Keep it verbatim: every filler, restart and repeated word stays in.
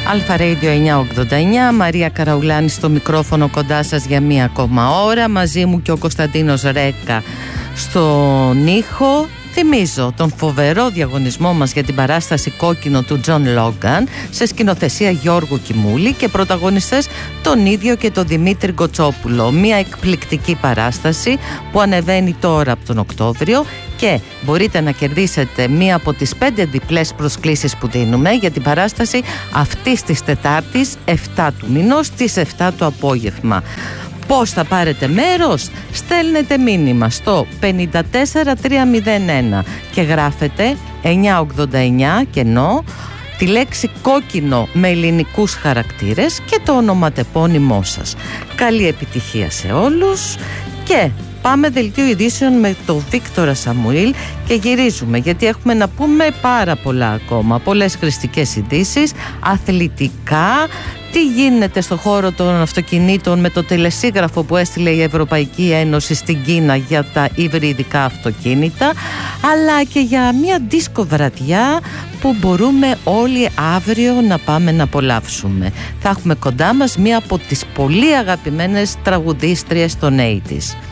Αλφα Radio εννιακόσια ογδόντα εννιά, Μαρία Καραουλάνη στο μικρόφωνο κοντά σας για μία ακόμα ώρα. Μαζί μου και ο Κωνσταντίνος Ρέκα στον ήχο. Θυμίζω τον φοβερό διαγωνισμό μας για την παράσταση Κόκκινο του Τζον Λόγκαν σε σκηνοθεσία Γιώργου Κιμούλη και πρωταγωνιστές τον ίδιο και τον Δημήτρη Γκοτσόπουλο. Μια εκπληκτική παράσταση που ανεβαίνει τώρα από τον Οκτώβριο και μπορείτε να κερδίσετε μία από τις πέντε διπλές προσκλήσεις που δίνουμε για την παράσταση αυτής της Τετάρτης εφτά του μηνός στις εφτά το απόγευμα. Πώς θα πάρετε μέρος? Στέλνετε μήνυμα στο πέντε τέσσερα τρία μηδέν ένα και γράφετε εννιακόσια ογδόντα εννιά κενό, τη λέξη κόκκινο με ελληνικούς χαρακτήρες και το ονοματεπώνυμό σας. Καλή επιτυχία σε όλους και πάμε δελτίο ειδήσεων με τον Βίκτορα Σαμουήλ και γυρίζουμε γιατί έχουμε να πούμε πάρα πολλά ακόμα. Πολλές χρηστικές ειδήσεις, αθλητικά, τι γίνεται στο χώρο των αυτοκινήτων με το τελεσίγραφο που έστειλε η Ευρωπαϊκή Ένωση στην Κίνα για τα υβριδικά αυτοκίνητα, αλλά και για μια δίσκο βραδιά που μπορούμε όλοι αύριο να πάμε να απολαύσουμε. Θα έχουμε κοντά μας μια από τις πολύ αγαπημένες τραγουδίστριες των ογδόντα.